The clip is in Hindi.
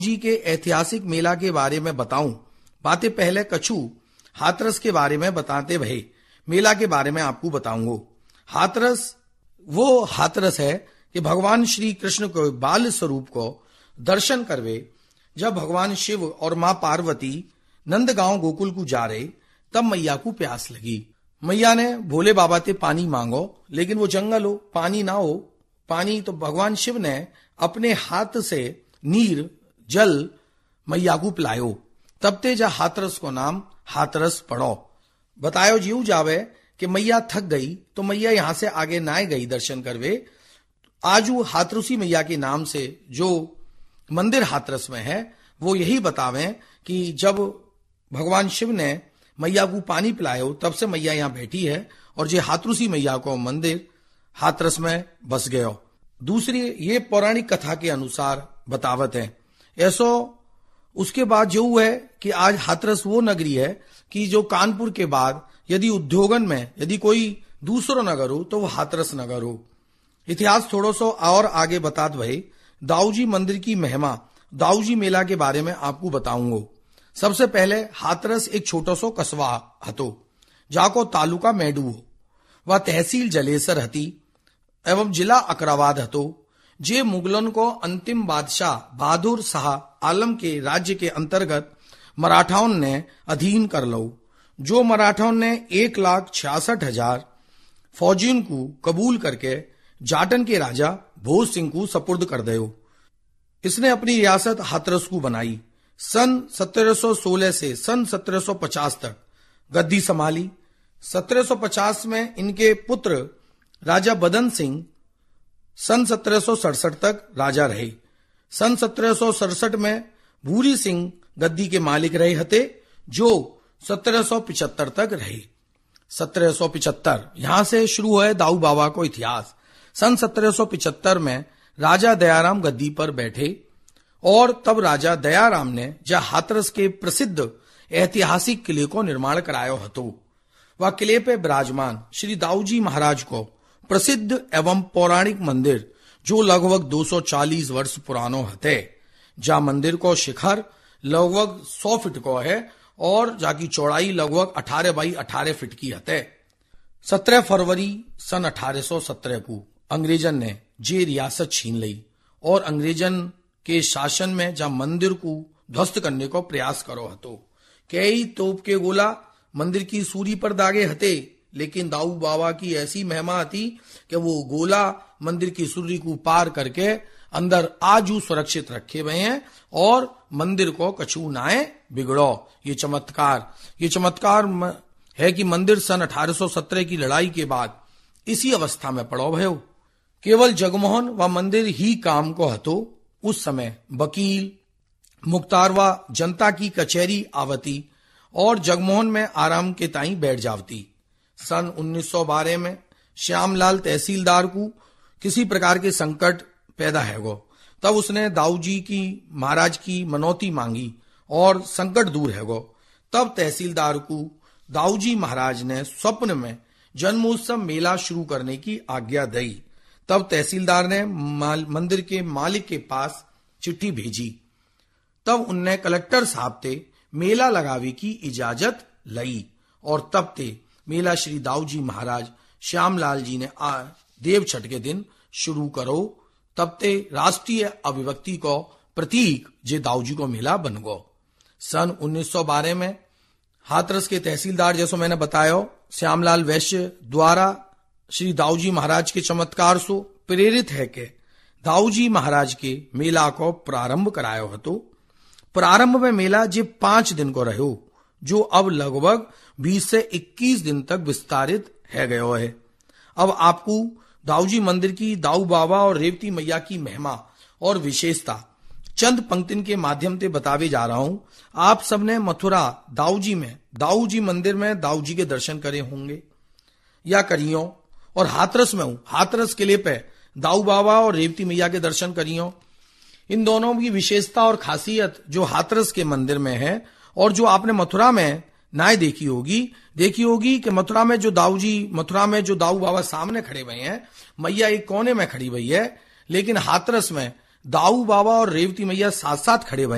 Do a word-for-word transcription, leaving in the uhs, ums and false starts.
जी के ऐतिहासिक मेला के बारे में बताऊं, बातें पहले कछु हाथरस के बारे में बताते भये मेला के बारे में आपको बताऊंगा। हाथरस वो हाथरस है कि भगवान श्री कृष्ण को बाल स्वरूप को दर्शन करवे जब भगवान शिव और मां पार्वती नंदगांव गोकुल को जा रहे, तब मैया को प्यास लगी। मैया ने भोले बाबा ते पानी मांगो, लेकिन वो जंगल हो, पानी ना हो। पानी तो भगवान शिव ने अपने हाथ से नीर जल मैया को पिलायो, तब ते जा हाथरस को नाम हाथरस पड़ो। बतायो जीव जावे कि मैया थक गई तो मैया यहां से आगे ना गई दर्शन करवे। आजू हाथरसी मैया के नाम से जो मंदिर हाथरस में है, वो यही बतावे कि जब भगवान शिव ने मैया को पानी पिलायो, तब से मैया यहां बैठी है और जे हाथरसी मैया को मंदिर हाथरस में बस गयो। दूसरी ये पौराणिक कथा के अनुसार बतावत है। ऐसो उसके बाद जो है कि आज हाथरस वो नगरी है कि जो कानपुर के बाद यदि उद्योगन में यदि कोई दूसरो नगर हो तो वो हाथरस नगर हो। इतिहास थोड़ो सो और आगे बतात भई दाऊजी मंदिर की महिमा, दाऊजी मेला के बारे में आपको बताऊंगा। सबसे पहले हाथरस एक छोटो सो कस्बा हतो, जाको तालुका मेडू हो, वह तहसील जलेसर हती एवं जिला अकराबाद हतो। जे मुगलन को अंतिम बादशाह बहादुर शाह आलम के राज्य के अंतर्गत मराठाओं ने अधीन कर लो। जो मराठाओं ने एक लाख छियासठ हजार फौजियों को कबूल करके जाटन के राजा भोज सिंह को सपुर्द कर दयो। इसने अपनी रियासत हाथरस को बनाई। सन सत्रह सौ सोलह से सन सत्रह सौ पचास तक गद्दी संभाली। सत्रह सौ पचास में इनके पुत्र राजा बदन सिंह सन सत्रह सौ सड़सठ तक राजा रहे। सन सत्रह सौ सड़सठ में भूरी सिंह गद्दी के मालिक रहे हते, जो सत्रह सौ पिचहत्तर तक रहे। सत्रह सौ पिचहत्तर यहां से शुरू है दाऊ बाबा को इतिहास। सन सत्रह सौ पिचहत्तर में राजा दयाराम गद्दी पर बैठे और तब राजा दयाराम ने जहां हाथरस के प्रसिद्ध ऐतिहासिक किले को निर्माण करायो हतो। वह किले पे विराजमान श्री दाऊजी महाराज को प्रसिद्ध एवं पौराणिक मंदिर जो लगभग दो सौ चालीस वर्ष पुरानो हते, जा मंदिर को शिखर लगभग सौ फीट को है और जाकी चौड़ाई लगभग अठारह बाई अठारह फीट की हते। सत्रह फरवरी सन अठारह सौ सत्रह को अंग्रेजन ने जे रियासत छीन ली और अंग्रेजन के शासन में जा मंदिर को ध्वस्त करने को प्रयास करो हतो। कई तोप के गोला मंदिर की सूरी पर दागे हते, लेकिन दाऊ बाबा की ऐसी महिमा थी कि वो गोला मंदिर की सूरी को पार करके अंदर आजू सुरक्षित रखे हुए हैं और मंदिर को कछु नाए बिगड़ो। ये चमत्कार ये चमत्कार है कि मंदिर सन अठारह सौ सत्रह की लड़ाई के बाद इसी अवस्था में पड़ो भयो। केवल जगमोहन व मंदिर ही काम को हतो। उस समय वकील मुख्तार व जनता की कचहरी आवती और जगमोहन में आराम के ताई बैठ जावती। सन उन्नीस सौ बारह में श्यामलाल तहसीलदार को किसी प्रकार के संकट पैदा है गो, तब उसने दाऊजी की महाराज की मनौती मांगी और संकट दूर है गो। तब तहसीलदार को दाऊजी महाराज ने स्वप्न में जन्मोत्सव मेला शुरू करने की आज्ञा दी। तब तहसीलदार ने मंदिर के मालिक के पास चिट्ठी भेजी। तब उनने कलेक्टर साहब ते मेला लगावे की इजाजत लई और तब ते मेला श्री दाऊजी महाराज श्यामलाल जी ने आ देव छठ के दिन शुरू करो। तब ते राष्ट्रीय अभिव्यक्ति को प्रतीक जे दाऊजी को मेला बन गो। सन उन्नीस सौ बारह में हाथरस के तहसीलदार, जैसो मैंने बताया, श्यामलाल वैश्य द्वारा श्री दाऊजी महाराज के चमत्कार से प्रेरित है के दाऊजी महाराज के मेला को प्रारंभ करायो हतो। प्रारंभ में मेला जे पांच दिन को रहो, जो अब लगभग बीस से इक्कीस दिन तक विस्तारित है गयो है। अब आपको दाऊजी मंदिर की दाऊ बाबा और रेवती मैया की महिमा और विशेषता चंद पंक्तिन के माध्यम से बतावे जा रहा हूं। आप सबने मथुरा दाऊजी में दाऊजी मंदिर में दाऊजी के दर्शन करे होंगे या करियो, और हाथरस में हूं हाथरस किले पे दाऊ बाबा और रेवती मैया के दर्शन करियो। इन दोनों की विशेषता और खासियत जो हाथरस के मंदिर में है और जो आपने मथुरा में नाय देखी होगी देखी होगी कि मथुरा में जो दाऊजी मथुरा में जो दाऊ बाबा सामने खड़े हुए हैं, मैया एक कोने में खड़ी हुई है, लेकिन हाथरस में दाऊ बाबा और रेवती मैया साथ साथ खड़े हुए